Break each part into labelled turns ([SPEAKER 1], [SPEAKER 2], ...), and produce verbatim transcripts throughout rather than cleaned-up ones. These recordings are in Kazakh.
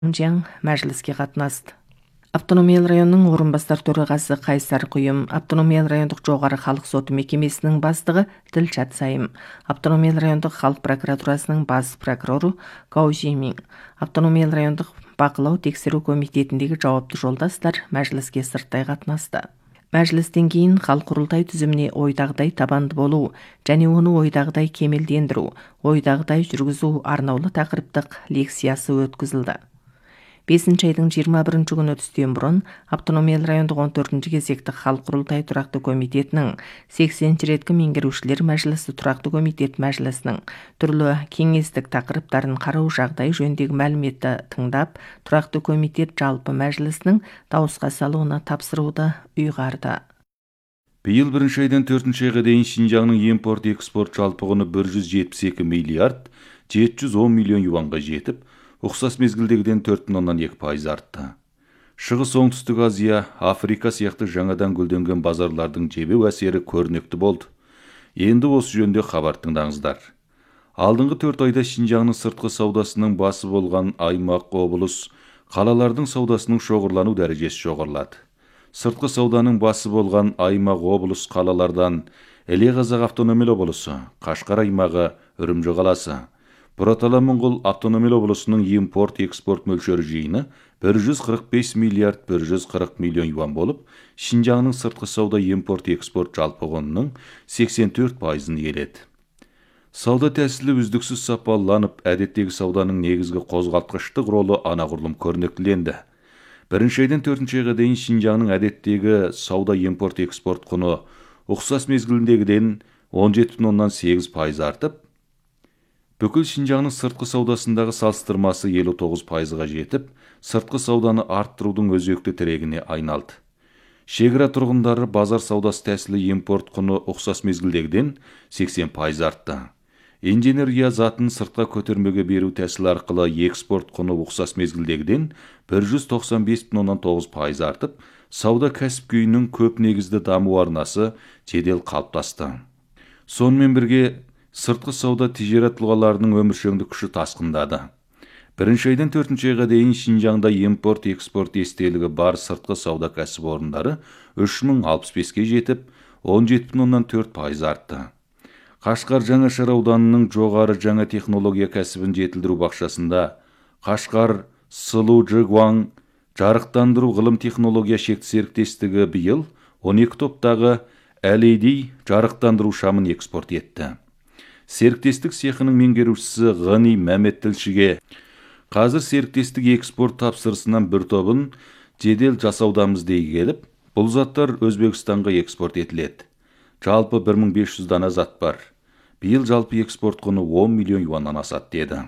[SPEAKER 1] Жаң мәжіліске қатынасты. Автономиялы районның орынбасар төрағасы Қайсар Құйым, Автономиялы райондық жоғары халық соты мекемесінің бастығы Ділшат Сайым, Автономиялы райондық халық прокуратурасының бас прокуроры Гаужимин, Автономиялы райондық бақылау тексеру комитетіндегі жауапты жолдастар мәжіліске сырттай қатынасты. Мәжілістен кейін халық құрылтай түзіміне ойдағыдай табанды болу және оны ойдағыдай кемелдендіру, ойдағыдай жүргізу арнаулы тақырыптық лекциясы өткізілді. бесінші айдың жиырма бірінші күні түстен бұрын Автономиялы райондық он төртінші кезекті халық құрылтай тұрақты комитетінің сексенінші реткі меңгерушілер мәжілісі тұрақты комитет мәжілісінің түрлі кеңестік тақырыптарын қарау жағдай жөніндегі мәліметті тыңдап, тұрақты комитет жалпы мәжілісінің дауысқа салуына тапсыруды ұйғарды.
[SPEAKER 2] Биыл бірінші айдан төртінші айға дейін Шинжаңның импорт-экспорт жалпы құны бір жүз жетпіс екі миллиард жеті жүз он миллион юанға жетіп, ұқсас мезгілдегіден төрт бүтін оннан екі пайыз артты. Шығыс оңтүстік Азия, Африка сияқты жаңадан гүлденген базарлардың жебеу әсері көрнекті болды. Енді осы жөнде хабар тыңдаңыздар. Алдыңғы төрт айда Шинжаңның сыртқы саудасының басы болған аймақ, облыс, қалалардың саудасының шоғырлану дәрежесі жоғарылады. Сыртқы сауданың басы болған аймақ, облыс, қалалардан Іле-Қазақ автономиялы облысы, Қашқар аймағы, Үрімжі қаласы, Бұратала-Моңғол автономиялы облысының импорт-экспорт мөлшері жиыны бір жүз қырық бес миллиард бір жүз қырық миллион юан болып, Шинжаңның сыртқы сауда импорт-экспорт жалпы құнының сексен төрт пайызын иеледі. Сауда тәсілі үздіксіз сапаланып, әдеттегі сауданың негізгі қозғалтқыштық ролы анағұрлым көрнектіленді. Бірінші айдан төртінші айға дейін Шинжаңның әдеттегі сауда импорт-экспорт құны ұқсас мезгіліндегіден он жеті бүтін оннан сегіз пайыз артып, бүкіл Шинжаңның сыртқы саудасындағы салыстырмасы елу тоғыз пайызға жетіп, сыртқы сауданы арттырудың өзекті тірегіне айналды. Шекара тұрғындары базар саудасы тәсілі импорт құны ұқсас мезгілдегіден сексен пайыз артты. Инженерия затын сыртқа көтермеге беру тәсілі арқылы экспорт құны ұқсас мезгілдегіден бір жүз тоқсан бес бүтін оннан тоғыз пайыз артып, сауда кәсіп күйінің көп негізді даму арнасы жедел қалыптасты. Сонымен бірге сыртқы сауда тижарат тұлғаларының өміршеңдік күші тасқындады. Бірінші айдан төртінші айға дейін Шинжаңда импорт-экспорт естелігі бар сыртқы сауда кәсіпорындары үш мың алпыс беске жетіп, он жеті бүтін оннан төрт пайыз артты. Қашқар Жаңашар ауданының жоғары жаңа технология кәсібін жетілдіру бақшасында Қашқар Сылу Жигуаң жарықтандыру ғылым технология шекті серіктестігі биыл он екі топтағы эл и ди жарықтандыру шамын экспорт етті. Серіктестік цехының меңгерушісі Ғани Мәмет тілшіге қазір серіктестік экспорт тапсырысынан бір тобын жедел жасаудамыз дей келіп, бұл заттар Өзбекстанға экспорт етіледі. Жалпы бір мың бес жүз дана зат бар. Биыл жалпы экспорт құны он миллион юаннан асады деді.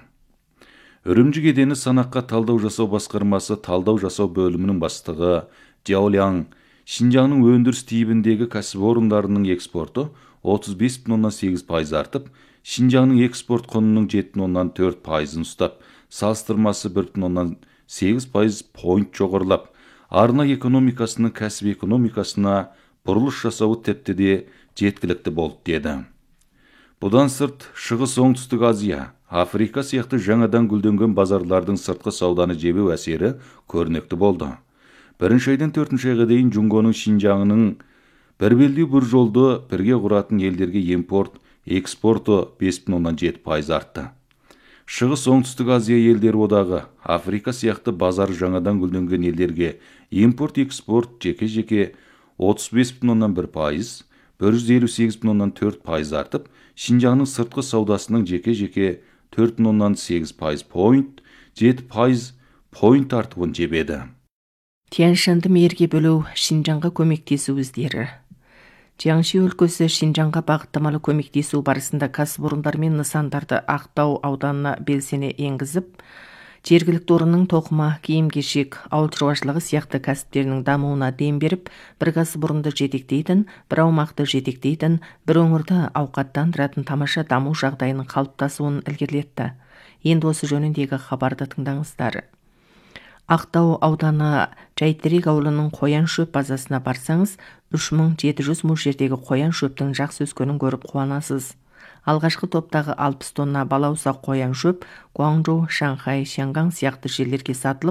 [SPEAKER 2] Үрімжі кедені санаққа талдау жасау басқармасы талдау жасау бөлімінің бастығы Джаоляң Шинжаңның өндіріс типіндегі кәсіпорындарының экспорты отыз бес бүтін оннан сегіз пайыз артып, Шинжаңның экспорт құнының жеті бүтін оннан төрт пайызын ұстап, салыстырмасы бір бүтін оннан сегіз пайыз пойнт жоғарылап, арна экономикасының кәсіп экономикасына бұрылыш жасауы тіпті де жеткілікті болды деді. Бұдан сырт, Шығыс оңтүстік Азия, Африка сияқты жаңадан гүлденген базарлардың сыртқы сауданы жебеу әсері көрнекті болды. Бірінші айдан төртінші айға дейін Жұңгоның Шинжаңының бір белдеу бір жолды бірге құратын елдерге импорт, экспорты бес бүтін оннан жеті пайыз артты. Шығыс оңтүстік Азия елдері одағы, Африка сияқты базары жаңадан гүлденген елдерге импорт, экспорт жеке-жеке отыз бес бүтін оннан бір пайыз, бір жүз елу сегіз бүтін оннан төрт пайыз артып, Шинжаңның сыртқы саудасының жеке-жеке төрт бүтін оннан сегіз пайыз пойнт, жеті пайыз пойнт артуын жебеді.
[SPEAKER 1] Тянь-Шаньды мерге бөлу Шинжаңға көмектесу өздері. Jiangxi өлкөсі Шинжаңға бағыттамалы көмектесу барысында кәсіпорындар мен нысандарды Ақтау ауданына белсене енгізіп, жергілікті орынның тоқыма, киім-кешек, ауыл шаруашылығы сияқты кәсіптерінің дамуына дем беріп, бір кәсіпорынды жетектейтін, бір аумақты жетектейтін, бір өңірді ауқаттандыратын тамаша даму жағдайының қалыптасуын ілгерілетті. Енді осы жөніндегі хабарды тыңдаңыздар. Ақтау ауданы Жайтерек ауылының қоян шөп базасына барсаңыз, үш мың жеті жүз мөлшердегі қоян шөптің жақсы өскенін көріп қуанасыз. Алғашқы топтағы алпыс тонна балауса қоян шөп Гуанчжоу, Шанхай, Шанган сияқты жерлерге сатылып,